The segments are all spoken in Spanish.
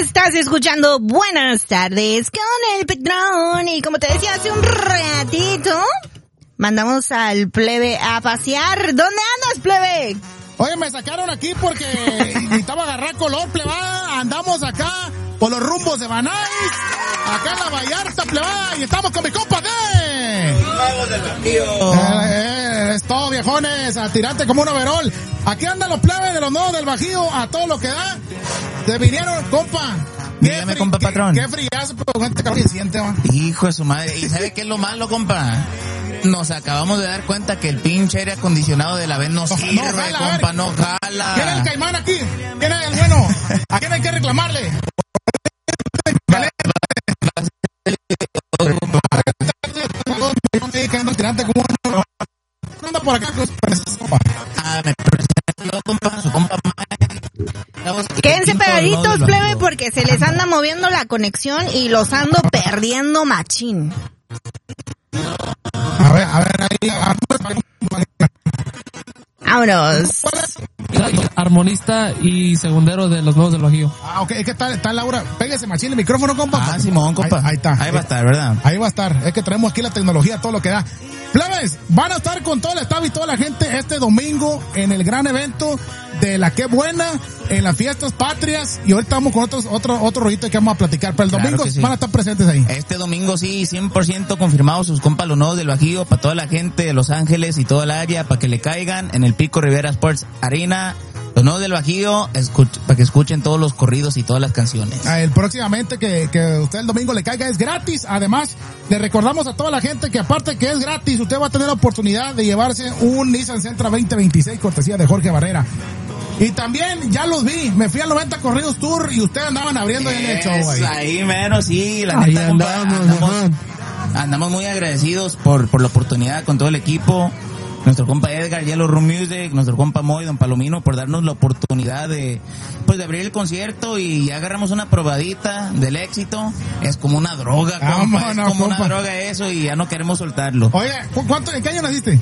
Estás escuchando Buenas Tardes con el Patrón. Y como te decía hace un ratito, mandamos al plebe a pasear. ¿Dónde andas, plebe? Oye, me sacaron aquí porque necesitaba agarrar color, plebada. Andamos acá por los rumbos de Banais, acá en la Vallarta, plebada, y estamos con mis compas de... Magos del Bajío. Es todo, viejones, a tirarte como un overol. Aquí andan los plebes de los nuevos del Bajío, a todo lo que da. Se vinieron, compa. Dígame, compa Patrón. Qué friazo, pero gente que se siente, man. Hijo de su madre. ¿Y sabe qué es lo malo, compa? Nos acabamos de dar cuenta que el pinche aire acondicionado de la vez no sirve, no jala, compa, no jala. ¿Quién es el caimán aquí? ¿Quién es el bueno? ¿A quién hay que reclamarle? Anda por acá, compa. Me presento, compa, su compa. Quédense pegaditos, plebe, porque se les anda moviendo la conexión y los ando perdiendo machín. A ver, ahí. Vámonos. Armonista y segundero de los nuevos del Bajío. Ah, ok, es que está Laura. Pégase machín el micrófono, compa. Ah, Simón, compa. Ahí está. Ahí va a estar, ¿verdad? Ahí va a estar. Es que traemos aquí la tecnología, todo lo que da. Plebes, van a estar con todo el staff y toda la gente este domingo en el gran evento de la Qué Buena, en las fiestas patrias, y hoy estamos con otro rollito que vamos a platicar, pero el Claro domingo que sí. van a estar presentes ahí. Este domingo sí, 100% confirmados sus compas los nuevos del Bajío, para toda la gente de Los Ángeles y toda el área, para que le caigan en el Pico Rivera Sports Arena. Los nuevos del Bajío, para que escuchen todos los corridos y todas las canciones. El próximamente que usted el domingo le caiga es gratis. Además, le recordamos a toda la gente que aparte que es gratis, usted va a tener la oportunidad de llevarse un Nissan Sentra 2026 cortesía de Jorge Barrera. Y también, ya los vi, me fui al 90 Corridos Tour y ustedes andaban abriendo en el show ahí. Ahí mero, sí, la Ahí neta, compa, andamos, andamos muy agradecidos por la oportunidad con todo el equipo. Nuestro compa Edgar, Yellow Room Music, nuestro compa Moy, Don Palomino, por darnos la oportunidad de abrir el concierto, y ya agarramos una probadita del éxito. Es como una droga, compa, una droga eso, y ya no queremos soltarlo. Oye, ¿en qué año naciste?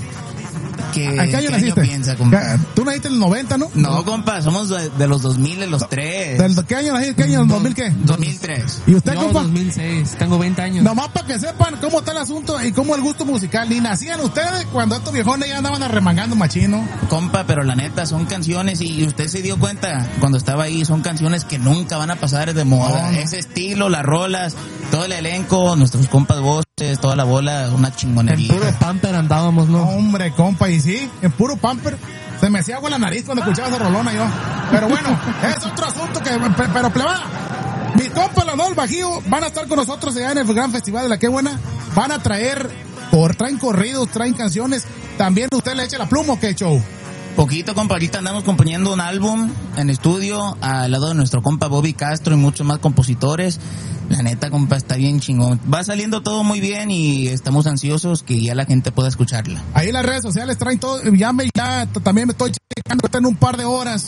¿En qué año naciste? Piensa, compa? Tú naciste en el 90, ¿no? No, compa, somos de los 2000, los tres. ¿Qué año naciste? ¿Qué año? ¿2000 qué? 2003. ¿Y usted, Yo, compa? 2006, tengo 20 años. Nomás para que sepan cómo está el asunto y cómo el gusto musical. Ni nacían ustedes cuando estos viejones ya andaban arremangando machino. Compa, pero la neta, son canciones, y usted se dio cuenta cuando estaba ahí, son canciones que nunca van a pasar de moda. No. Ese estilo, las rolas, todo el elenco, nuestros compas voces, toda la bola, una En chingonería. puro pamper andábamos, ¿no? Hombre, compa, y sí, en puro pamper. Se me hacía agua en la nariz cuando escuchaba esa rolona yo. Pero bueno, es otro asunto pero plebada. Mis compas, los del Bajío, van a estar con nosotros allá en el gran festival de la Qué Buena. Van a traen corridos, traen canciones. También usted le echa la pluma, ¿o qué show? Poquito, compa, ahorita andamos componiendo un álbum en estudio al lado de nuestro compa Bobby Castro y muchos más compositores. La neta, compa, está bien chingón. Va saliendo todo muy bien y estamos ansiosos que ya la gente pueda escucharla. Ahí en las redes sociales traen todo. También me estoy checando en un par de horas.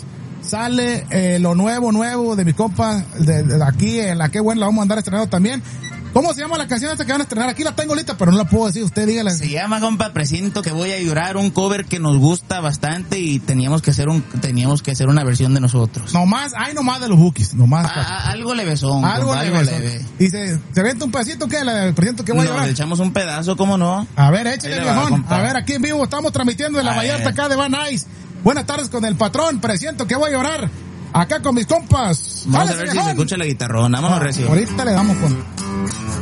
Sale lo nuevo de mi compa de aquí en la Qué Buena, la vamos a andar estrenando también. ¿Cómo se llama la canción esta que van a estrenar? Aquí la tengo lista, pero no la puedo decir. Usted dígala. Se llama, compa, Presiento que voy a llorar, un cover que nos gusta bastante, y teníamos que hacer una versión de nosotros. Nomás de los Bookies. Nomás. Algo levesón. Algo leve. leve. Y se vende un pedacito, ¿qué? El Presiento que voy a llorar. Le echamos un pedazo, ¿cómo no? A ver, échale, Ahí le va, viejón. compa. A ver, aquí en vivo estamos transmitiendo de la Vallarta acá de Van Nuys. Buenas tardes con el Patrón. Presiento que voy a llorar. Acá con mis compas. Vamos a Jálese, ver si viejón. se escucha la guitarrona. Vámonos, recio. Ahorita le damos con...